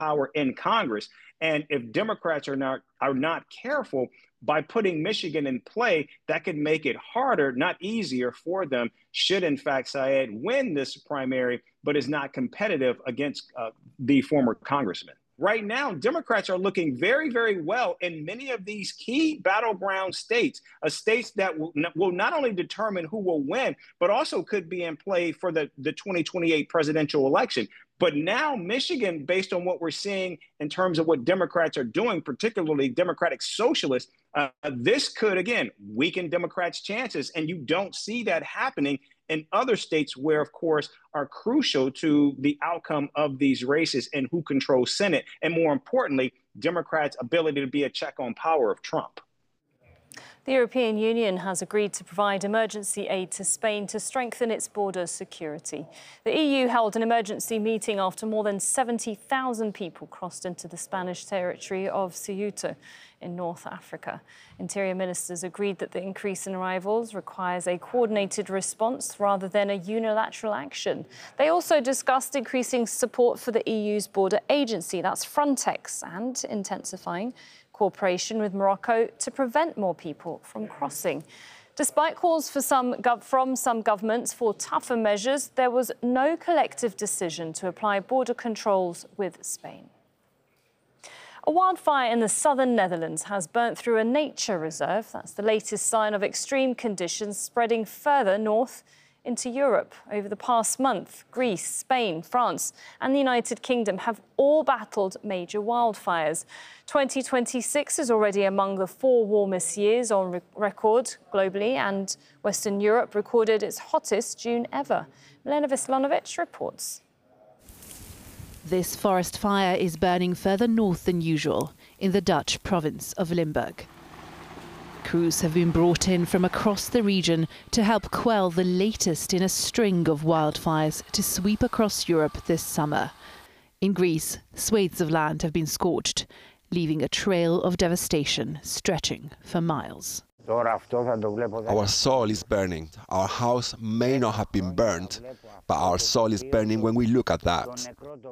power in Congress. And if Democrats are not careful, by putting Michigan in play, that could make it harder, not easier for them, should in fact Syed win this primary, but is not competitive against the former congressman. Right now, Democrats are looking very, very well in many of these key battleground states, states that will not only determine who will win, but also could be in play for the 2028 presidential election. But now Michigan, based on what we're seeing in terms of what Democrats are doing, particularly Democratic Socialists, this could, again, weaken Democrats' chances. And you don't see that happening in other states where, of course, are crucial to the outcome of these races and who controls Senate. And more importantly, Democrats' ability to be a check on power of Trump. The European Union has agreed to provide emergency aid to Spain to strengthen its border security. The EU held an emergency meeting after more than 70,000 people crossed into the Spanish territory of Ceuta in North Africa. Interior ministers agreed that the increase in arrivals requires a coordinated response rather than a unilateral action. They also discussed increasing support for the EU's border agency, that's Frontex, and intensifying cooperation with Morocco to prevent more people from crossing. Despite calls from some governments for tougher measures, there was no collective decision to apply border controls with Spain. A wildfire in the southern Netherlands has burnt through a nature reserve. That's the latest sign of extreme conditions spreading further north into Europe. Over the past month, Greece, Spain, France and the United Kingdom have all battled major wildfires. 2026 is already among the 4 warmest years on record globally, and Western Europe recorded its hottest June ever. Milena Veslanovic reports. This forest fire is burning further north than usual in the Dutch province of Limburg. Crews have been brought in from across the region to help quell the latest in a string of wildfires to sweep across Europe this summer. In Greece, swathes of land have been scorched, leaving a trail of devastation stretching for miles. Our soil is burning. Our house may not have been burnt, but our soil is burning when we look at that.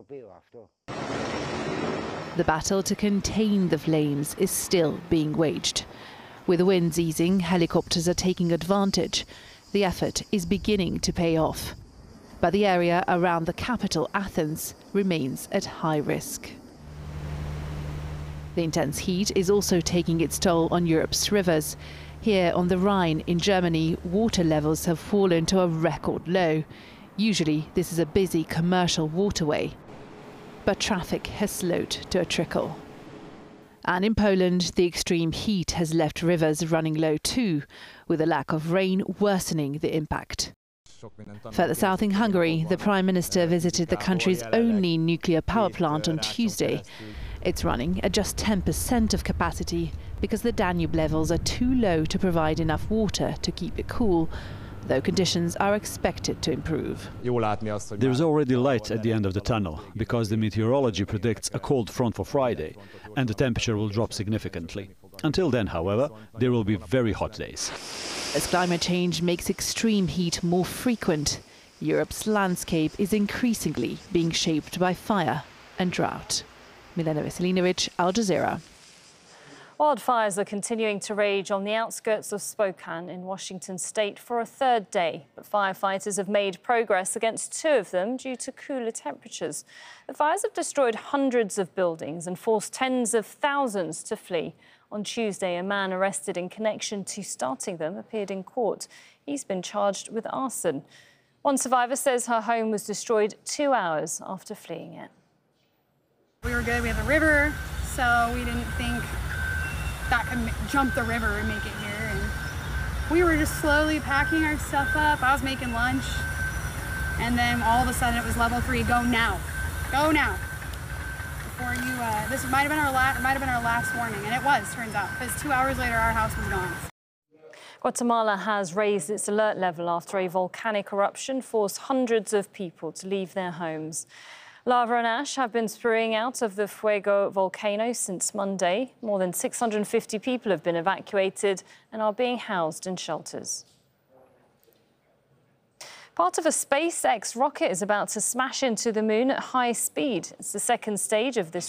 The battle to contain the flames is still being waged. With the winds easing, helicopters are taking advantage. The effort is beginning to pay off. But the area around the capital, Athens, remains at high risk. The intense heat is also taking its toll on Europe's rivers. Here on the Rhine in Germany, water levels have fallen to a record low. Usually this is a busy commercial waterway, but traffic has slowed to a trickle. And in Poland, the extreme heat has left rivers running low too, with a lack of rain worsening the impact. Further south in Hungary, the Prime Minister visited the country's only nuclear power plant on Tuesday. It's running at just 10% of capacity because the Danube levels are too low to provide enough water to keep it cool, though conditions are expected to improve. There's already light at the end of the tunnel, because the meteorology predicts a cold front for Friday, and the temperature will drop significantly. Until then, however, there will be very hot days. As climate change makes extreme heat more frequent, Europe's landscape is increasingly being shaped by fire and drought. Milena Veselinovic, Al Jazeera. Wildfires are continuing to rage on the outskirts of Spokane in Washington state for a third day, but firefighters have made progress against 2 of them due to cooler temperatures. The fires have destroyed hundreds of buildings and forced tens of thousands to flee. On Tuesday, a man arrested in connection to starting them appeared in court. He's been charged with arson. One survivor says her home was destroyed 2 hours after fleeing it. We were good. We have a river, so we didn't think that could jump the river and make it here. And we were just slowly packing our stuff up. I was making lunch, and then all of a sudden it was level 3. Go now, go now. Before you, this might have been our last warning, and it was. Turns out, because 2 hours later our house was gone. Guatemala has raised its alert level after a volcanic eruption forced hundreds of people to leave their homes. Lava and ash have been spewing out of the Fuego volcano since Monday. More than 650 people have been evacuated and are being housed in shelters. Part of a SpaceX rocket is about to smash into the moon at high speed. It's the second stage of this